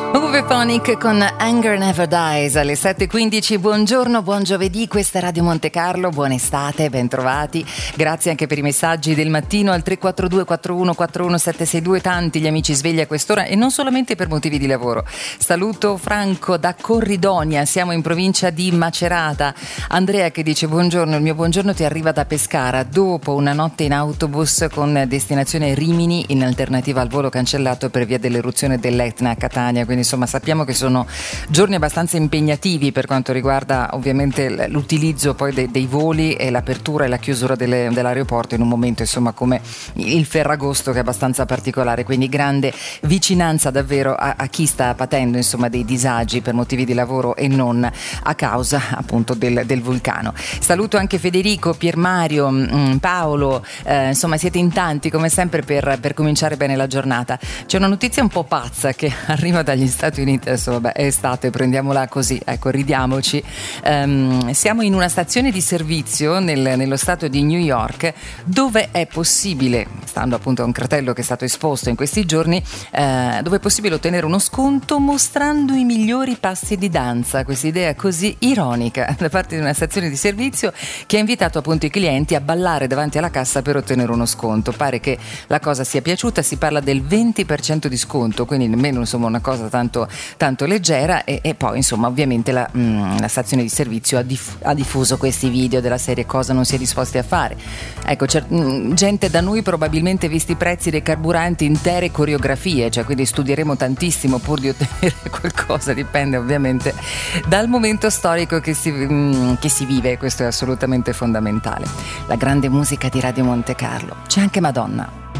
Uwe con Anger Never Dies alle 7.15. Buongiorno, buon giovedì, questa è Radio Monte Carlo, buona estate, ben trovati. Grazie anche per i messaggi del mattino al 342 41 41 762, tanti gli amici svegli a quest'ora e non solamente per motivi di lavoro. Saluto Franco da Corridonia, siamo in provincia di Macerata. Andrea che dice buongiorno, il mio buongiorno ti arriva da Pescara dopo una notte in autobus con destinazione Rimini in alternativa al volo cancellato per via dell'eruzione dell'Etna a Catania, quindi insomma sappiamo che sono giorni abbastanza impegnativi per quanto riguarda ovviamente l'utilizzo poi dei voli e l'apertura e la chiusura dell'aeroporto in un momento insomma come il Ferragosto che è abbastanza particolare, quindi grande vicinanza davvero a chi sta patendo insomma dei disagi per motivi di lavoro e non a causa appunto del vulcano. Saluto anche Federico, Piermario, Paolo, insomma siete in tanti come sempre per cominciare bene la giornata. C'è una notizia un po' pazza che arriva dagli Stati Uniti, adesso vabbè è estate, prendiamola così, ecco, ridiamoci. Siamo in una stazione di servizio nello stato di New York dove è possibile, stando appunto a un cartello che è stato esposto in questi giorni, dove è possibile ottenere uno sconto mostrando i migliori passi di danza. Questa idea così ironica da parte di una stazione di servizio che ha invitato appunto i clienti a ballare davanti alla cassa per ottenere uno sconto. Pare che la cosa sia piaciuta, si parla del 20% di sconto, quindi nemmeno insomma una cosa tanto leggera e poi insomma ovviamente la stazione di servizio ha diffuso questi video della serie cosa non si è disposti a fare. Ecco, gente da noi probabilmente visti i prezzi dei carburanti intere coreografie, cioè quindi studieremo tantissimo pur di ottenere qualcosa, dipende ovviamente dal momento storico che si vive, questo è assolutamente fondamentale. La grande musica di Radio Monte Carlo, c'è anche Madonna.